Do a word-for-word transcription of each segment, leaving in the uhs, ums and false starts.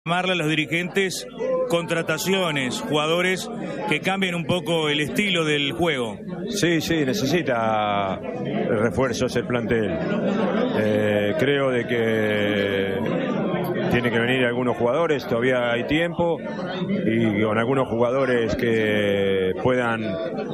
Llamarle a los dirigentes contrataciones, jugadores que cambien un poco el estilo del juego. Sí, sí, necesita refuerzos el plantel. Eh, creo de que tiene que venir algunos jugadores, todavía hay tiempo, y con algunos jugadores que puedan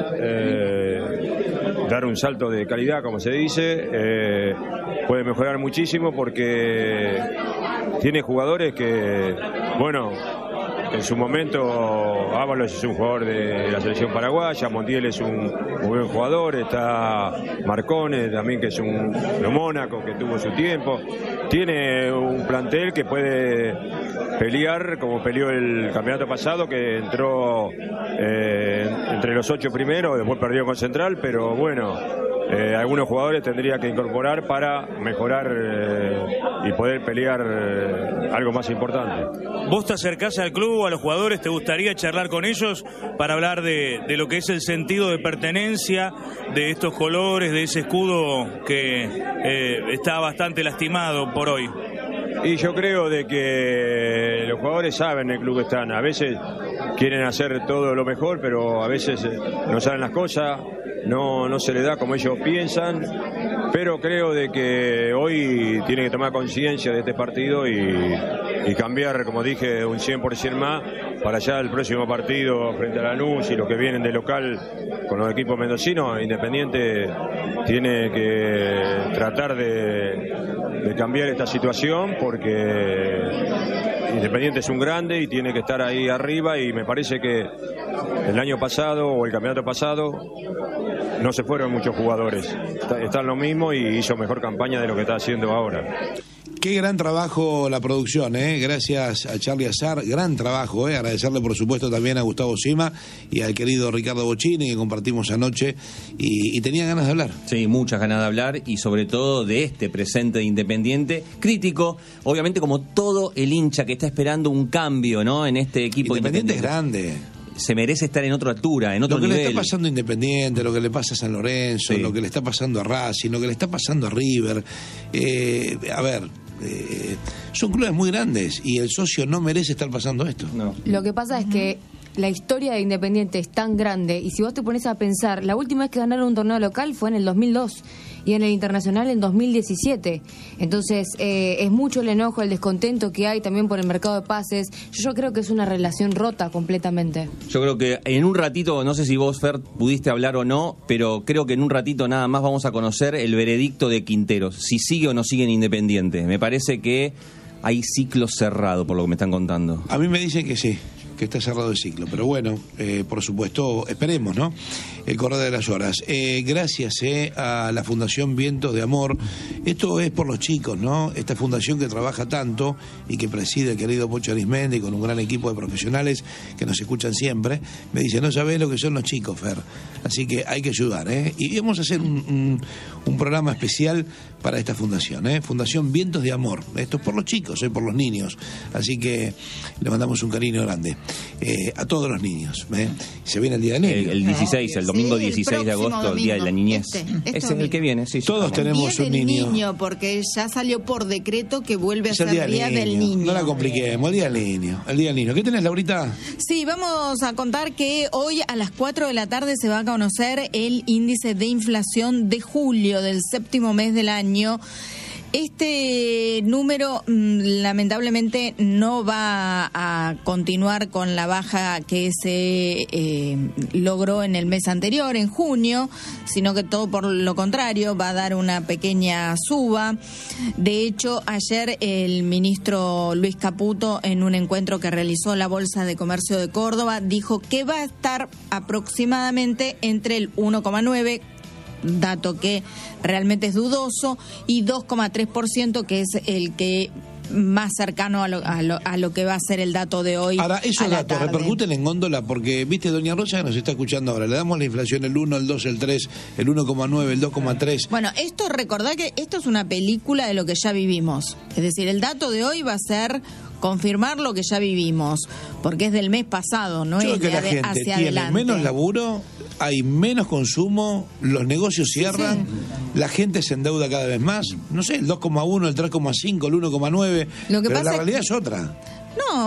eh, dar un salto de calidad, como se dice, eh, puede mejorar muchísimo porque tiene jugadores que, bueno, en su momento Ábalos es un jugador de la selección paraguaya, Montiel es un muy buen jugador, está Marcone también, que es un de Mónaco, que tuvo su tiempo. Tiene un plantel que puede pelear como peleó el campeonato pasado, que entró eh, entre los ocho primeros, después perdió con Central, pero bueno, eh, algunos jugadores tendría que incorporar para mejorar eh, y poder pelear eh, algo más importante. ¿Vos te acercás al club, a los jugadores, te gustaría charlar con ellos para hablar de, de lo que es el sentido de pertenencia, de estos colores, de ese escudo que eh, está bastante lastimado por hoy? Y yo creo de que los jugadores saben el club que están. A veces quieren hacer todo lo mejor, pero a veces no saben las cosas, no, no se les da como ellos piensan. Pero creo de que hoy tienen que tomar conciencia de este partido y, y cambiar, como dije, un cien por ciento más para allá el próximo partido frente a Lanús y los que vienen de local con los equipos mendocinos. Independiente tiene que tratar de, de cambiar esta situación porque Independiente es un grande y tiene que estar ahí arriba, y me parece que el año pasado o el campeonato pasado no se fueron muchos jugadores, están lo mismo y hizo mejor campaña de lo que está haciendo ahora. Qué gran trabajo la producción, ¿eh? Gracias a Charlie Azar, gran trabajo, ¿eh? Agradecerle por supuesto también a Gustavo Sima y al querido Ricardo Bocchini, que compartimos anoche y, y tenía ganas de hablar. Sí, muchas ganas de hablar, y sobre todo de este presente de Independiente, crítico, obviamente, como todo el hincha que está esperando un cambio, ¿no? En este equipo. Independiente, Independiente es grande. Se merece estar en otra altura, en otro nivel. Lo que nivel. le está pasando a Independiente, lo que le pasa a San Lorenzo, sí, lo que le está pasando a Racing, lo que le está pasando a River. Eh, a ver, eh, son clubes muy grandes y el socio no merece estar pasando esto. No. Lo que pasa es que la historia de Independiente es tan grande, y si vos te pones a pensar, la última vez que ganaron un torneo local fue en el dos mil dos y en el internacional en dos mil diecisiete. Entonces eh, es mucho el enojo, el descontento que hay también por el mercado de pases. Yo, yo creo que es una relación rota completamente. Yo creo que en un ratito, no sé si vos, Fer, pudiste hablar o no, pero creo que en un ratito nada más vamos a conocer el veredicto de Quinteros, si sigue o no sigue en Independiente. Me parece que hay ciclo cerrado, por lo que me están contando. A mí me dicen que sí, que está cerrado el ciclo, pero bueno, eh, por supuesto, esperemos, ¿no? El correr de las horas. Eh, gracias eh, a la Fundación Vientos de Amor. Esto es por los chicos, ¿no? Esta fundación que trabaja tanto y que preside el querido Pocho Arismendi con un gran equipo de profesionales que nos escuchan siempre. Me dice, no sabés lo que son los chicos, Fer. Así que hay que ayudar, ¿eh? Y vamos a hacer un, un, un programa especial para esta fundación, ¿eh? Fundación Vientos de Amor. Esto es por los chicos, ¿eh? Por los niños. Así que le mandamos un cariño grande. Eh, a todos los niños, ¿eh? Se viene el Día del Niño. El, el dieciséis, el domingo sí, dieciséis de agosto, domingo, el Día de la Niñez. Este, este Ese es el que viene, sí. Todos tenemos un niño. niño. Porque ya salió por decreto que vuelve es a ser Día, día niño. del Niño. No la compliquemos, el Día del Niño. El Día del Niño. ¿Qué tenés, Laurita? Sí, vamos a contar que hoy a las cuatro de la tarde se va a conocer el índice de inflación de julio, del séptimo mes del año. Este número lamentablemente no va a continuar con la baja que se eh, logró en el mes anterior, en junio, sino que todo por lo contrario, va a dar una pequeña suba. De hecho, ayer el ministro Luis Caputo, en un encuentro que realizó la Bolsa de Comercio de Córdoba, dijo que va a estar aproximadamente entre el uno coma nueve, dato que realmente es dudoso, y dos coma tres por ciento, que es el que más cercano a lo, a, lo, a lo que va a ser el dato de hoy. Ahora, esos datos repercuten en góndola, porque, viste, doña Rosa que nos está escuchando ahora, le damos la inflación el uno, el dos, el tres, el uno coma nueve, el dos coma tres. Bueno, esto, recordá que esto es una película de lo que ya vivimos. Es decir, el dato de hoy va a ser confirmar lo que ya vivimos, porque es del mes pasado, no Yo es creo que de la gente hacia tiene adelante. Menos laburo, hay menos consumo, los negocios cierran, sí, sí. La gente se endeuda cada vez más, no sé, el dos coma uno, el tres coma cinco, el uno coma nueve, pero la realidad es, es otra. No,